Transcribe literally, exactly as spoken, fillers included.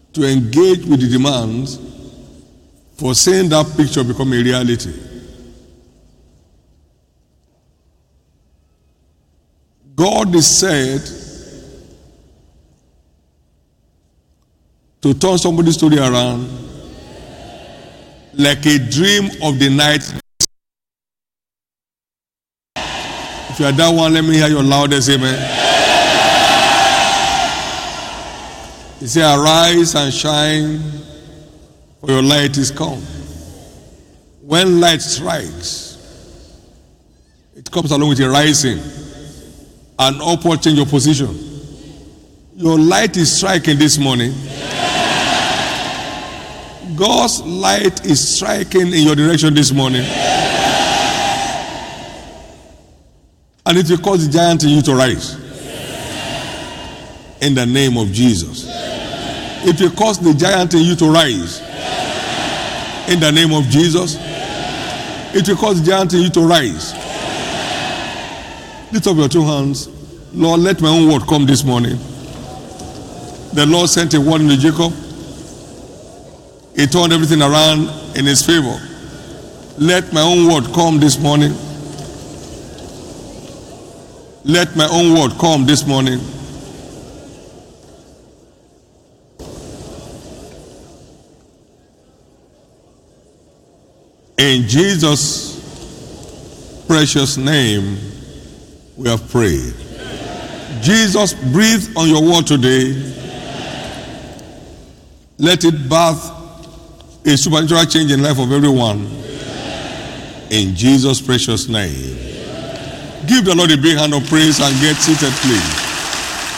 to engage with the demands for seeing that picture become a reality. God is said to turn somebody's story around like a dream of the night. If you are that one, let me hear your loudest amen. He said, arise and shine, for your light is come. When light strikes, it comes along with a rising, an upward change of position. Your light is striking this morning. God's light is striking in your direction this morning. And it will cause the giant in you to rise. In the name of Jesus. It will cause the giant in you to rise. In the name of Jesus. It will cause the giant in you to rise. Lift up your two hands. Lord, let my own word come this morning. The Lord sent a word into Jacob. He turned everything around in his favor. Let my own word come this morning. Let my own word come this morning. In Jesus' precious name, we have prayed. Jesus, breathe on your word today. Let it birth a supernatural change in the life of everyone. In Jesus' precious name. Give the Lord a big hand of praise and get seated, please.